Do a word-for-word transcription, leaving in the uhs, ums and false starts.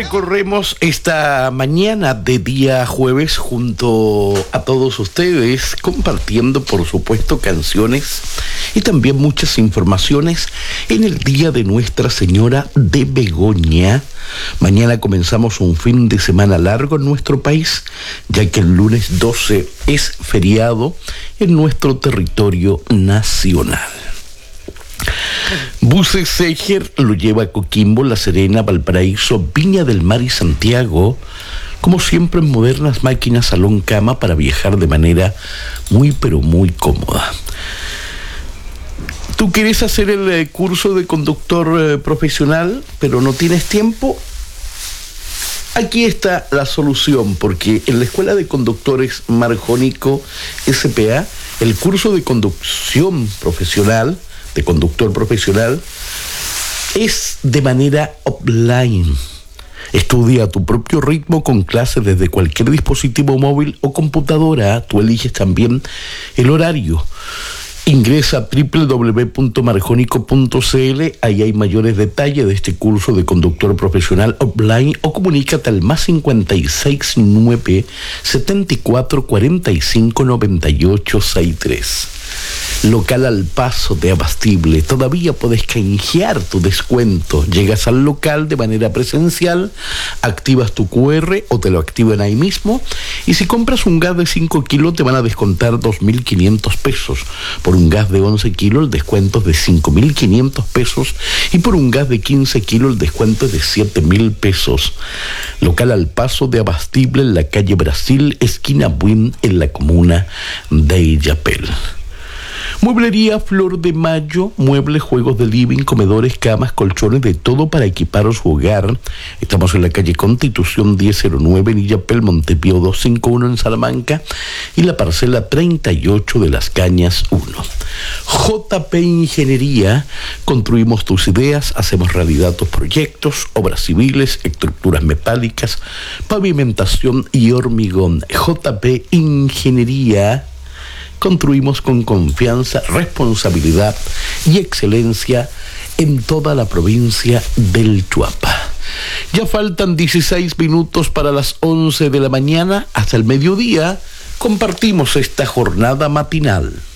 recorremos esta mañana de día jueves junto a todos ustedes, compartiendo por supuesto canciones y también muchas informaciones en el día de Nuestra Señora de Begoña. Mañana comenzamos un fin de semana largo en nuestro país, ya que el lunes doce es feriado en nuestro territorio nacional. Buses Seger lo lleva a Coquimbo, La Serena, Valparaíso, Viña del Mar y Santiago, como siempre en modernas máquinas salón cama para viajar de manera muy pero muy cómoda. ¿Tú quieres hacer el eh, curso de conductor eh, profesional, pero no tienes tiempo? Aquí está la solución, porque en la Escuela de Conductores Marjónico S P A, el curso de conducción profesional, de conductor profesional, es de manera offline. Estudia a tu propio ritmo con clases desde cualquier dispositivo móvil o computadora. Tú eliges también el horario. Ingresa a doble u doble u doble u punto marjónico punto c l, ahí hay mayores detalles de este curso de conductor profesional offline, o comunícate al más cincuenta y seis nueve, setenta y cuatro, cuarenta y cinco, noventa y ocho, sesenta y tres. Local Al Paso de Abastible, todavía puedes canjear tu descuento. Llegas al local de manera presencial, activas tu cu erre o te lo activan ahí mismo, y si compras un gas de cinco kilos te van a descontar dos mil quinientos pesos. Por un gas de once kilos el descuento es de cinco mil quinientos pesos, y por un gas de quince kilos el descuento es de siete mil pesos. Local Al Paso de Abastible, en la calle Brasil, esquina Buin, en la comuna de Illapel. Mueblería Flor de Mayo, muebles, juegos de living, comedores, camas, colchones, de todo para equipar su hogar. Estamos en la calle Constitución diez cero nueve en Illapel, Montepío doscientos cincuenta y uno en Salamanca, y la parcela treinta y ocho de Las Cañas uno. J P Ingeniería, construimos tus ideas, hacemos realidad tus proyectos, obras civiles, estructuras metálicas, pavimentación y hormigón. J P Ingeniería. Construimos con confianza, responsabilidad y excelencia en toda la provincia del Chuapa. Ya faltan dieciséis minutos para las once de la mañana. Hasta el mediodía compartimos esta jornada matinal.